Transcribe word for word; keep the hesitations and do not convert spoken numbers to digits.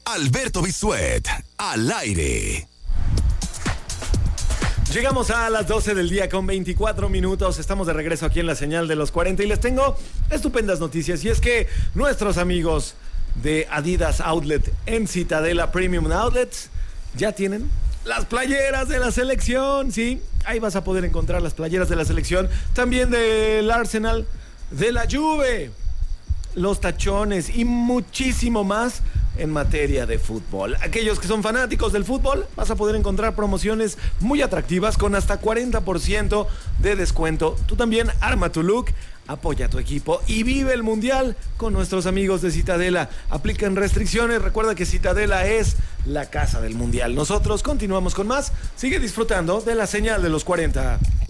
Alberto Bisuet, al aire. Llegamos a las doce del día con veinticuatro minutos. Estamos de regreso aquí en la señal de los cuarenta y les tengo estupendas noticias. Y es que nuestros amigos de Adidas Outlet en Citadela Premium Outlets ya tienen las playeras de la selección. Sí, ahí vas a poder encontrar las playeras de la selección. También del Arsenal, de la Juve, los tachones y muchísimo más en materia de fútbol. Aquellos que son fanáticos del fútbol, vas a poder encontrar promociones muy atractivas con hasta cuarenta por ciento de descuento. Tú también arma tu look, apoya a tu equipo y vive el mundial con nuestros amigos de Citadela. Aplican restricciones. Recuerda que Citadela es la casa del mundial. Nosotros continuamos con más. Sigue disfrutando de la señal de los cuarenta.